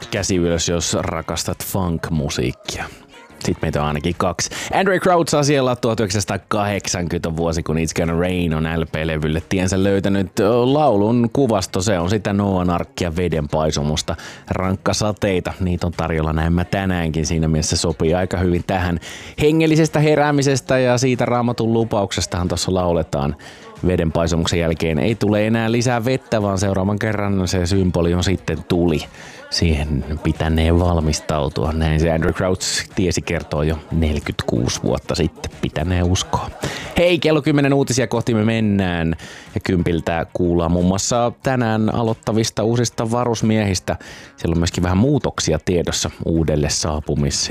käsi ylös, jos rakastat funk-musiikkia. Sitten meitä on ainakin 2. Andre Crouch asialla 1980 vuosi, kun It's Gonna Rain on LP-levylle tiensä löytänyt. Laulun kuvasto, se on sitä Noan arkkia, vedenpaisumusta, rankkasateita. Niitä on tarjolla näemmä tänäänkin, siinä mielessä se sopii aika hyvin tähän hengellisestä heräämisestä ja siitä Raamatun lupauksestahan tuossa lauletaan. Vedenpaisumuksen jälkeen ei tule enää lisää vettä, vaan seuraavan kerran se symboli on sitten tuli. Siihen pitäneen valmistautua. Näin se Andrew Crouch tiesi kertoo jo 46 vuotta sitten. Pitäneen uskoa. Hei, kello 10 uutisia kohti me mennään. Ja 10 kuullaan muun muassa tänään aloittavista uusista varusmiehistä. Siellä on myöskin vähän muutoksia tiedossa uudelle